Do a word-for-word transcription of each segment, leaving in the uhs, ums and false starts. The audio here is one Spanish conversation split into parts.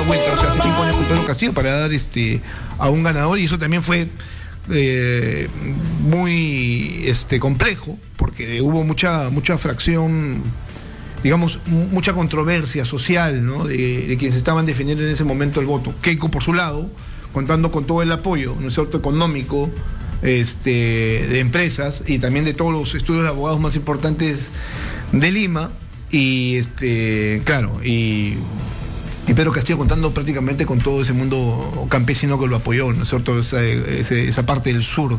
vuelta, o sea, hace cinco años con Pedro Castillo para dar este a un ganador, y eso también fue eh, muy este complejo, porque hubo mucha, mucha fracción, digamos, mucha controversia social, ¿no? De, de quienes estaban defendiendo en ese momento el voto. Keiko, por su lado, contando con todo el apoyo, ¿no es cierto?, económico, este, de empresas y también de todos los estudios de abogados más importantes de Lima, y este, claro, y, y Pedro Castillo contando prácticamente con todo ese mundo campesino que lo apoyó, ¿no es cierto?, esa, esa, esa parte del sur.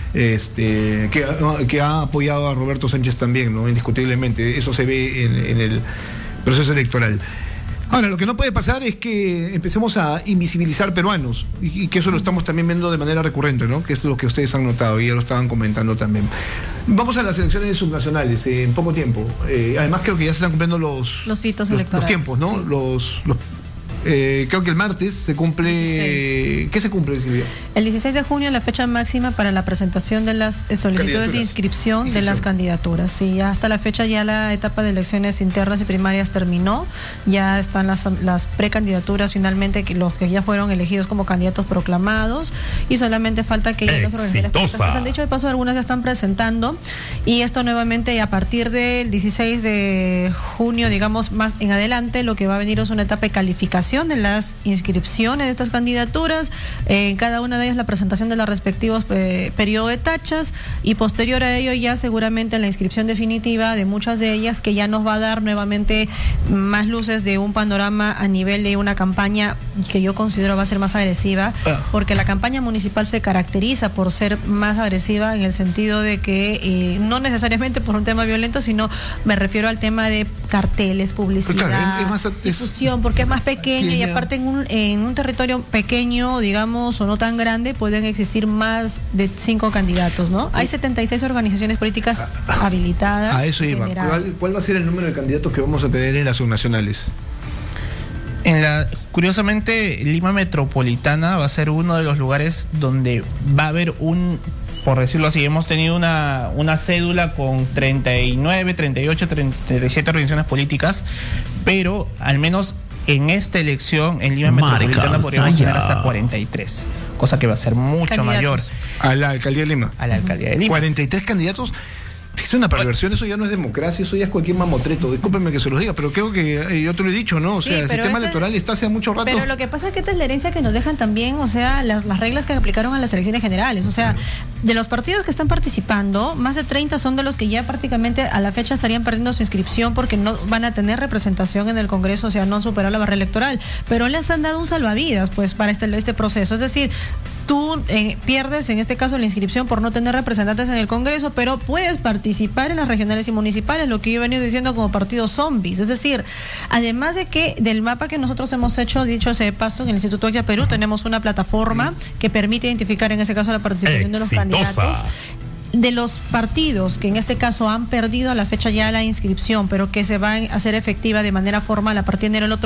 Este, que, que ha apoyado a Roberto Sánchez también, ¿no? Indiscutiblemente, eso se ve en, en el proceso electoral. Ahora, lo que no puede pasar es que empecemos a invisibilizar peruanos, y, y que eso lo estamos también viendo de manera recurrente, ¿no? Que es lo que ustedes han notado y ya lo estaban comentando también. Vamos a las elecciones subnacionales eh, en poco tiempo. Eh, además, creo que ya se están cumpliendo los, los hitos los, electorales. Los tiempos, ¿no? Sí. Los, los Eh, creo que el martes se cumple... dieciséis. ¿Qué se cumple, Silvia? El dieciséis de junio, la fecha máxima para la presentación de las solicitudes de inscripción de las candidaturas. Sí, hasta la fecha ya la etapa de elecciones internas y primarias terminó. Ya están las, las precandidaturas finalmente, que los que ya fueron elegidos como candidatos proclamados, y solamente falta que ya las organizaciones políticas han dicho. De paso, algunas ya están presentando, y esto nuevamente a partir del dieciséis de junio, digamos, más en adelante, lo que va a venir es una etapa de calificación de las inscripciones de estas candidaturas, en eh, cada una de ellas la presentación de los respectivos eh, periodo de tachas, y posterior a ello ya seguramente la inscripción definitiva de muchas de ellas, que ya nos va a dar nuevamente más luces de un panorama a nivel de una campaña que yo considero va a ser más agresiva, porque la campaña municipal se caracteriza por ser más agresiva en el sentido de que eh, no necesariamente por un tema violento, sino me refiero al tema de carteles, publicidad, claro, es más, difusión, porque es más pequeño. Y aparte en un, en un territorio pequeño, digamos, o no tan grande, pueden existir más de cinco candidatos, ¿no? Hay setenta y seis organizaciones políticas habilitadas. A eso iba. ¿Cuál, ¿Cuál va a ser el número de candidatos que vamos a tener en las subnacionales? En la, curiosamente, Lima Metropolitana va a ser uno de los lugares donde va a haber un, por decirlo así, hemos tenido una, una cédula con treinta y nueve, treinta y ocho, treinta y siete organizaciones políticas, pero al menos en esta elección en Lima Metropolitana podríamos llegar hasta cuarenta y tres, cosa que va a ser mucho candidatos. mayor. A la alcaldía de Lima. A la alcaldía de Lima. cuarenta y tres candidatos. Es una perversión, eso ya no es democracia, eso ya es cualquier mamotreto. Discúlpenme que se los diga, pero creo que eh, yo te lo he dicho, ¿no? O sea, sí, el sistema este, electoral está hace mucho rato. Pero lo que pasa es que esta es la herencia que nos dejan también, o sea, las, las reglas que aplicaron a las elecciones generales. O sea, de los partidos que están participando, más de treinta son de los que ya prácticamente a la fecha estarían perdiendo su inscripción porque no van a tener representación en el Congreso, o sea, no han superado la barrera electoral. Pero les han dado un salvavidas, pues, para este, este proceso. Es decir, tú eh, pierdes en este caso la inscripción por no tener representantes en el Congreso, pero puedes participar en las regionales y municipales, lo que yo he venido diciendo como partidos zombies. Es decir, además de que del mapa que nosotros hemos hecho, dicho ese paso, en el Instituto Actia Perú tenemos una plataforma que permite identificar en ese caso la participación Exitosa. de los candidatos. De los partidos que en este caso han perdido a la fecha ya la inscripción, pero que se van a hacer efectiva de manera formal a partir de enero del otro